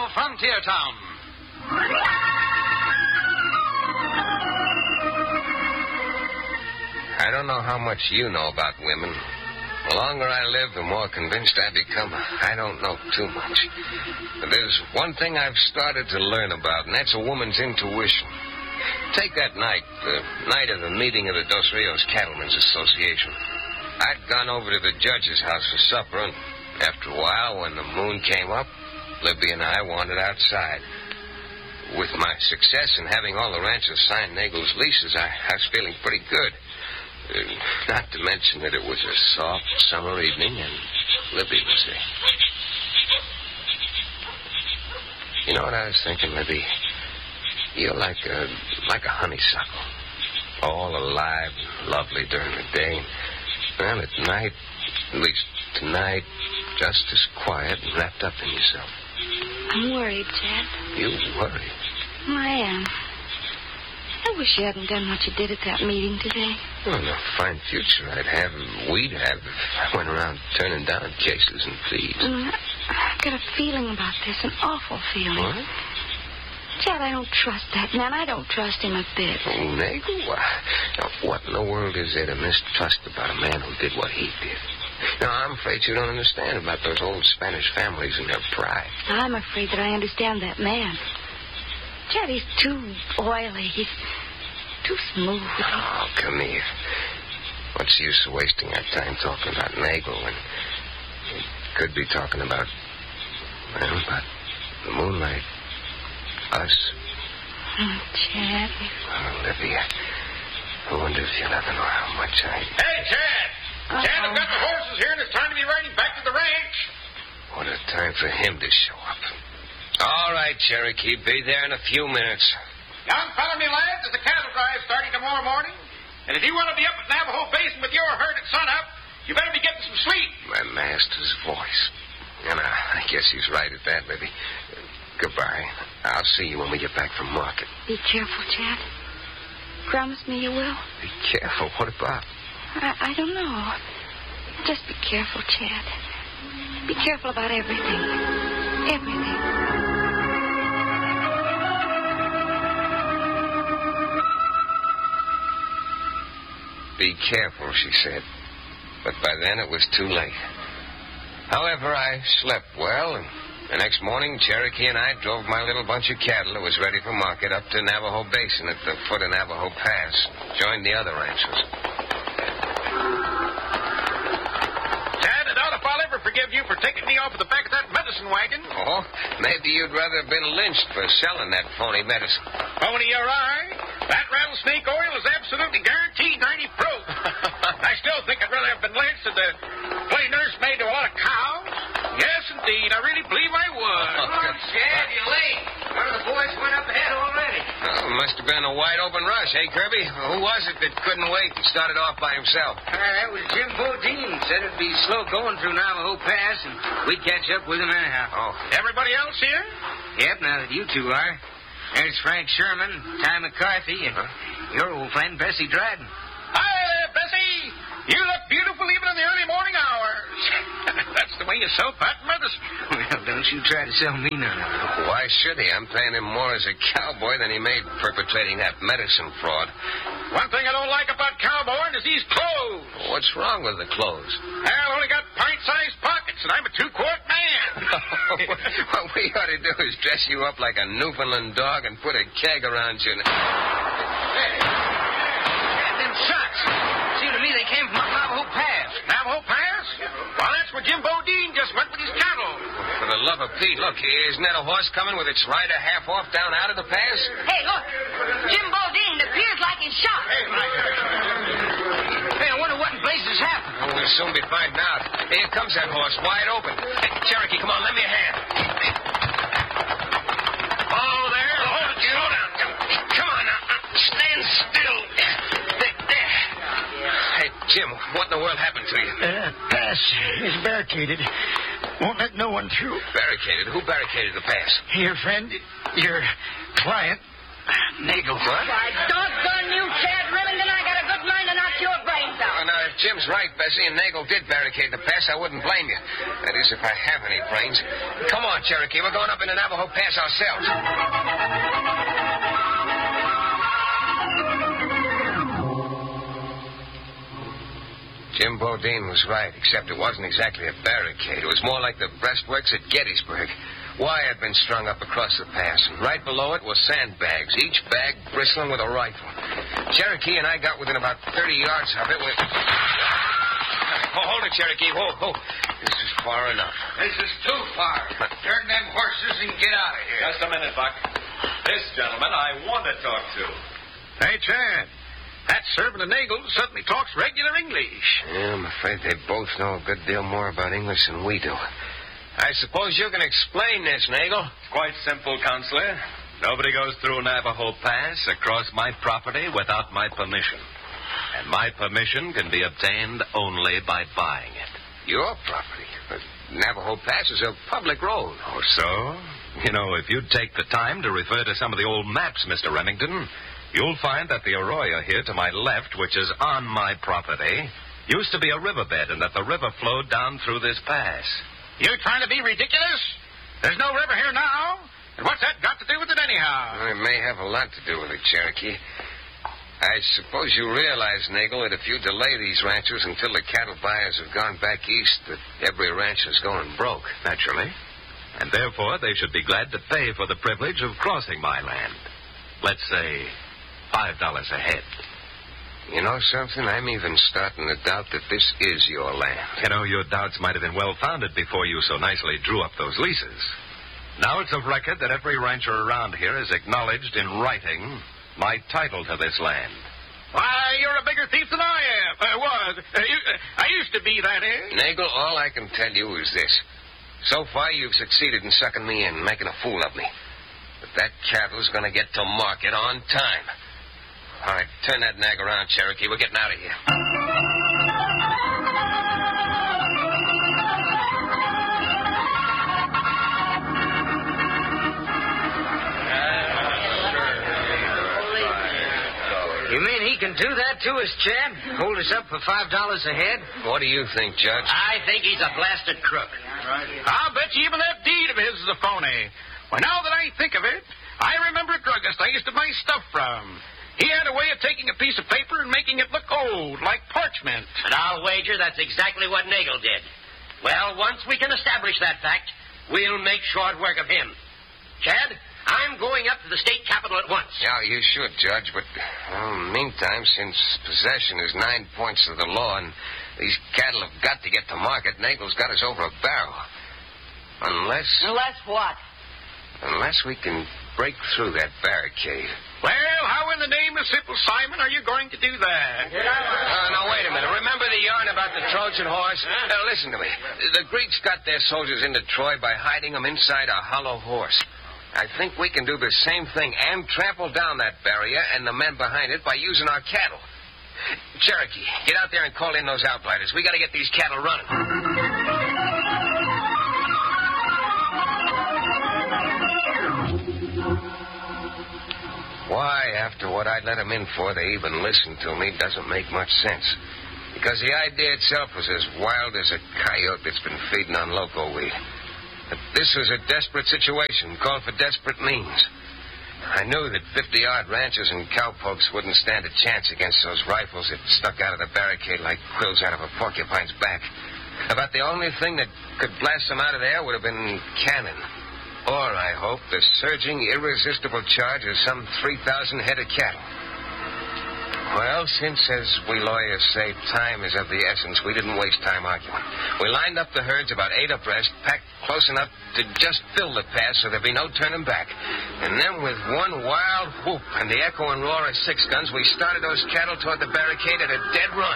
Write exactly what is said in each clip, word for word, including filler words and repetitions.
frontier town. I don't know how much you know about women. The longer I live, the more convinced I become. I don't know too much. But there's one thing I've started to learn about, and that's a woman's intuition. Take that night, the night of the meeting of the Dos Rios Cattlemen's Association. I'd gone over to the judge's house for supper, and after a while, when the moon came up, Libby and I wandered outside. With my success in having all the ranchers sign Nagel's leases, I, I was feeling pretty good. Uh, not to mention that it was a soft summer evening, and Libby was there. You know what I was thinking, Libby? You're like a, like a honeysuckle. All alive and lovely during the day. Well, at night, at least tonight, just as quiet and wrapped up in yourself. I'm worried, Chad. You worried? I am. I wish you hadn't done what you did at that meeting today. Well, a fine future I'd have, we'd have, if I went around turning down cases and thieves. Mm, I've got a feeling about this, an awful feeling. What? Chad, I don't trust that man. I don't trust him a bit. Oh, Nagel? Now, what in the world is there to mistrust about a man who did what he did? Now, I'm afraid you don't understand about those old Spanish families and their pride. I'm afraid that I understand that man. Chad, he's too oily. He's too smooth. Oh, come here. What's the use of wasting our time talking about Nagel when we could be talking about, well, about the moonlight. Us. Oh, Chad. Oh, Olivia, I wonder if you'll ever know how much I... Hey, Chad! Uh-oh. Chad, I've got the horses here, and it's time to be riding back to the ranch. What a time for him to show up. All right, Cherokee, be there in a few minutes. Young fella, me lad, there's a cattle drive starting tomorrow morning. And if you want to be up at Navajo Basin with your herd at sunup, you better be getting some sleep. My master's voice. And I, I guess he's right at that, Libby. Goodbye. I'll see you when we get back from market. Be careful, Chad. Promise me you will. Be careful. What about? I, I don't know. Just be careful, Chad. Be careful about everything. Everything. Be careful, she said. But by then it was too late. However, I slept well, and the next morning, Cherokee and I drove my little bunch of cattle that was ready for market up to Navajo Basin at the foot of Navajo Pass. Joined the other ranchers. Chad, I doubt if I'll ever forgive you for taking me off of the back of that medicine wagon. Oh, maybe you'd rather have been lynched for selling that phony medicine. Phony your eye. That rattlesnake oil is absolutely guaranteed ninety proof. I still think I'd rather have been lynched than the play nursemaid to a lot of cows. Yes, indeed. I really believe I would. Oh, Come on, Chad. You're late. One of the boys went up ahead already. Oh, it must have been a wide-open rush, eh, Kirby? Who was it that couldn't wait and started off by himself? Uh, that was Jim Bodine. Said it'd be slow going through Navajo Pass, and we'd catch up with him anyhow. Oh. Everybody else here? Yep, now that you two are. There's Frank Sherman, Ty McCarthy, and huh? your old friend Bessie Dryden. Hi there, Bessie. You look beautiful even in the early morning hours. That's the way you sell patent medicine. Well, don't you try to sell me none of it. Why should he? I'm paying him more as a cowboy than he made perpetrating that medicine fraud. One thing I don't like about cowboying is these clothes. What's wrong with the clothes? I've only got pint-sized pockets, and I'm a two-quart man. What we ought to do is dress you up like a Newfoundland dog and put a keg around you. Hey, them shots. Seemed to me they came from Navajo Pass. Navajo Pass? Well, that's where Jim Bodine just went with his cattle. For the love of Pete, look, isn't that a horse coming with its rider half off down out of the pass? Hey, look. Jim Bodine appears like he's shot. Hey, I wonder what in blazes happened. Oh, we'll soon be finding out. Here comes that horse, wide open. Hey, Cherokee, come on, lend me a hand. Oh, there. Hold it, slow down. Come on now. Stand still. There, there. Hey, Jim, what in the world happened to you? Uh, pass is barricaded. Won't let no one through. Barricaded? Who barricaded the pass? Your friend, your client, Nagel. What? Why, doggone you, Chad Remington. I got a good mind to knock your brains out. Oh, now, if Jim's right, Bessie, and Nagel did barricade the pass, I wouldn't blame you. That is, if I have any brains. Come on, Cherokee. We're going up into Navajo Pass ourselves. Jim Bodine was right, except it wasn't exactly a barricade. It was more like the breastworks at Gettysburg. Wire had been strung up across the pass, and right below it were sandbags, each bag bristling with a rifle. Cherokee and I got within about thirty yards of it when... Oh, hold it, Cherokee. Whoa, whoa. This is far enough. This is too far. Turn them horses and get out of here. Just a minute, Buck. This gentleman I want to talk to. Hey, Chad. That servant of Nagel suddenly talks regular English. Yeah, I'm afraid they both know a good deal more about English than we do. I suppose you can explain this, Nagel. It's quite simple, Counselor. Nobody goes through Navajo Pass across my property without my permission. And my permission can be obtained only by buying it. Your property? But Navajo Pass is a public road. Oh, so? You know, if you'd take the time to refer to some of the old maps, Mister Remington, you'll find that the arroyo here to my left, which is on my property, used to be a riverbed, and that the river flowed down through this pass. You're trying to be ridiculous? There's no river here now. And what's that got to do with it anyhow? Well, it may have a lot to do with it, Cherokee. I suppose you realize, Nagel, that if you delay these ranches until the cattle buyers have gone back east, that every ranch is going broke. Naturally. And therefore, they should be glad to pay for the privilege of crossing my land. Let's say five dollars a head. You know something? I'm even starting to doubt that this is your land. You know, your doubts might have been well-founded before you so nicely drew up those leases. Now it's of record that every rancher around here has acknowledged in writing my title to this land. Why, you're a bigger thief than I am. I was. Uh, you, uh, I used to be, that is. Nagel, all I can tell you is this. So far, you've succeeded in sucking me in, making a fool of me. But that cattle's going to get to market on time. All right, turn that nag around, Cherokee. We're getting out of here. You mean he can do that to us, Chad? Hold us up for five dollars a head? What do you think, Judge? I think he's a blasted crook. I'll bet you even that deed of his is a phony. Well, now that I think of it, I remember a druggist I used to buy stuff from. He had a way of taking a piece of paper and making it look old, like parchment. And I'll wager that's exactly what Nagel did. Well, once we can establish that fact, we'll make short work of him. Chad, I'm going up to the state capitol at once. Yeah, you should, Judge, but well, meantime, since possession is nine points of the law and these cattle have got to get to market, Nagel's got us over a barrel. Unless... Unless what? Unless we can break through that barricade. Well, how in the name of Simple Simon are you going to do that? Uh, now, wait a minute. Remember the yarn about the Trojan horse? Now, listen to me. The Greeks got their soldiers into Troy by hiding them inside a hollow horse. I think we can do the same thing and trample down that barrier and the men behind it by using our cattle. Cherokee, get out there and call in those outriders. We got to get these cattle running. Why, after what I'd let them in for, they even listened to me doesn't make much sense. Because the idea itself was as wild as a coyote that's been feeding on loco weed. But this was a desperate situation, called for desperate means. I knew that fifty-odd ranchers and cowpokes wouldn't stand a chance against those rifles that stuck out of the barricade like quills out of a porcupine's back. About the only thing that could blast them out of there would have been cannon. Or, I hope, the surging, irresistible charge of some three thousand head of cattle. Well, since, as we lawyers say, time is of the essence, we didn't waste time arguing. We lined up the herds about eight abreast, packed close enough to just fill the pass so there'd be no turning back. And then with one wild whoop and the echo and roar of six guns, we started those cattle toward the barricade at a dead run.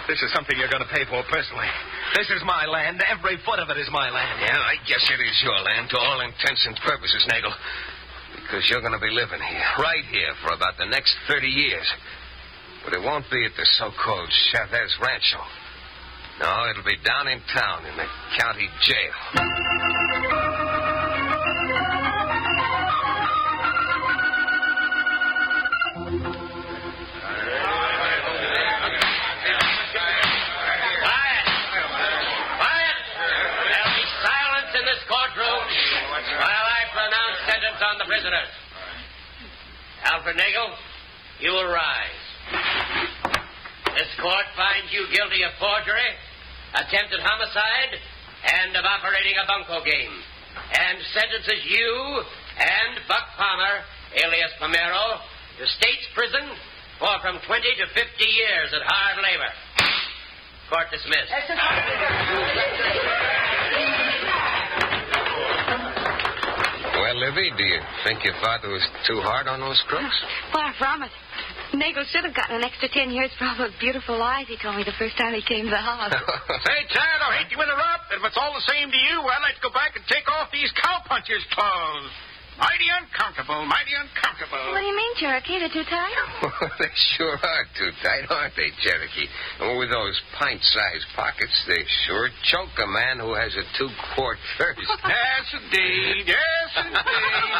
This is something you're going to pay for personally. This is my land. Every foot of it is my land. Yeah, I guess it is your land to all intents and purposes, Nagel. Because you're going to be living here, right here, for about the next thirty years. But it won't be at the so-called Chavez Rancho. No, it'll be down in town in the county jail. On the prisoners. Alfred Nagel, you will rise. This court finds you guilty of forgery, attempted homicide, and of operating a bunco game, and sentences you and Buck Palmer, alias Pomero, to state's prison for from twenty to fifty years at hard labor. Court dismissed. Well, Livy, do you think your father was too hard on those crooks? Far from it. Nagel should have gotten an extra ten years for all those beautiful lies he told me the first time he came to the house. Say, Chad, I hate to interrupt, but if it's all the same to you, well, let's go back and take off these cowpunchers' clothes. Mighty uncomfortable, mighty uncomfortable. What do you mean, Cherokee? They're too tight? They sure are too tight, aren't they, Cherokee? And with those pint-sized pockets, they sure choke a man who has a two-quart thirst. Yes, indeed. Yes, indeed.